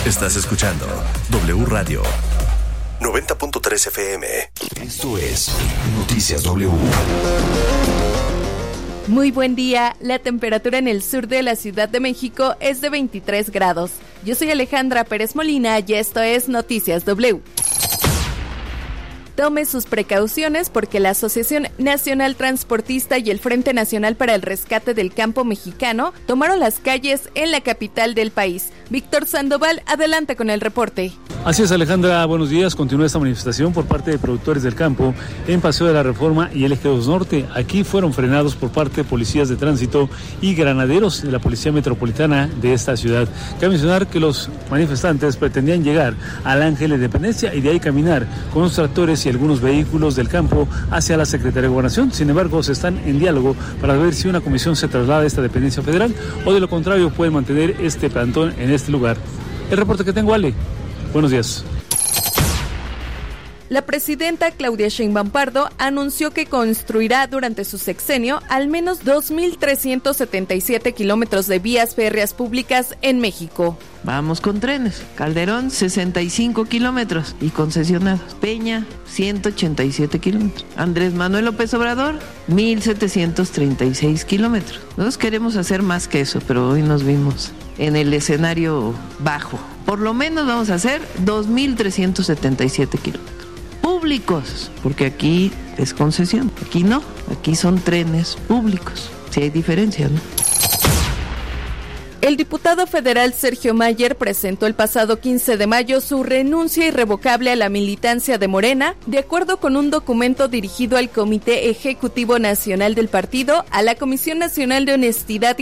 Estás escuchando W Radio 90.3 FM. Esto es Noticias W. Muy buen día. La temperatura en el sur de la Ciudad de México es de 23 grados. Yo soy Alejandra Pérez Molina y esto es Noticias W. Tome sus precauciones porque la Asociación Nacional Transportista y el Frente Nacional para el Rescate del Campo Mexicano tomaron las calles en la capital del país. Víctor Sandoval, adelante con el reporte. Así es, Alejandra, buenos días. Continúa esta manifestación por parte de productores del campo en Paseo de la Reforma y el Eje 2 Norte. Aquí fueron frenados por parte de policías de tránsito y granaderos de la Policía Metropolitana de esta ciudad. Cabe mencionar que los manifestantes pretendían llegar al Ángel de Independencia y de ahí caminar con los tractores y algunos vehículos del campo hacia la Secretaría de Gobernación. Sin embargo, se están en diálogo para ver si una comisión se traslada a esta dependencia federal o de lo contrario pueden mantener este plantón en este lugar. El reporte que tengo, Ale. Buenos días. La presidenta Claudia Sheinbaum Pardo anunció que construirá durante su sexenio al menos 2,377 kilómetros de vías férreas públicas en México. Vamos con trenes. Calderón, 65 kilómetros y concesionados. Peña, 187 kilómetros. Andrés Manuel López Obrador, 1,736 kilómetros. Nosotros queremos hacer más que eso, pero hoy nos vimos en el escenario bajo. Por lo menos vamos a hacer 2,377 kilómetros. Públicos, porque aquí es concesión. Aquí no, aquí son trenes públicos. Sí hay diferencia, ¿no? El diputado federal Sergio Mayer presentó el pasado 15 de mayo su renuncia irrevocable a la militancia de Morena, de acuerdo con un documento dirigido al Comité Ejecutivo Nacional del partido, a la Comisión Nacional de Honestidad y